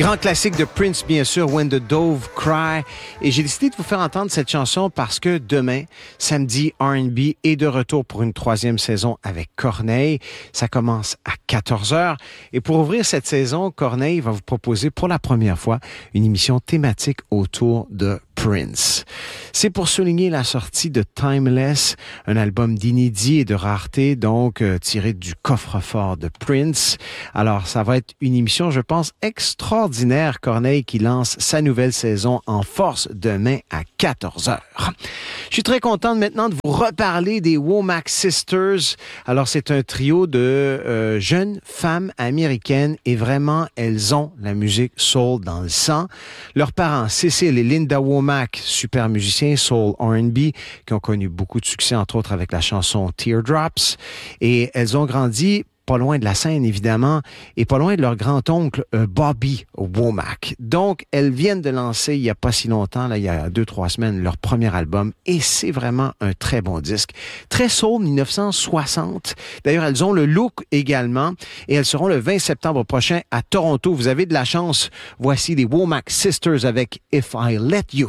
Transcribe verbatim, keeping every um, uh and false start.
Grand classique de Prince, bien sûr, When the Dove Cry. Et j'ai décidé de vous faire entendre cette chanson parce que demain, samedi, R and B est de retour pour une troisième saison avec Corneille. Ça commence à quatorze heures. Et pour ouvrir cette saison, Corneille va vous proposer pour la première fois une émission thématique autour de Prince. C'est pour souligner la sortie de Timeless, un album d'inédit et de rareté, donc euh, tiré du coffre-fort de Prince. Alors, ça va être une émission, je pense, extraordinaire. Corneille qui lance sa nouvelle saison en force demain à quatorze heures. Je suis très contente maintenant de vous reparler des Womack Sisters. Alors, c'est un trio de euh, jeunes femmes américaines et vraiment, elles ont la musique soul dans le sang. Leurs parents, Cécile et Linda Womack, super musiciens soul R and B, qui ont connu beaucoup de succès, entre autres avec la chanson Teardrops. Et elles ont grandi pas loin de la scène, évidemment, et pas loin de leur grand-oncle euh, Bobby Womack. Donc, elles viennent de lancer, il n'y a pas si longtemps, là, il y a deux, trois semaines, leur premier album, et c'est vraiment un très bon disque. Très soul, dix-neuf cent soixante. D'ailleurs, elles ont le look également, et elles seront le vingt septembre prochain à Toronto. Vous avez de la chance. Voici les Womack Sisters avec If I Let You.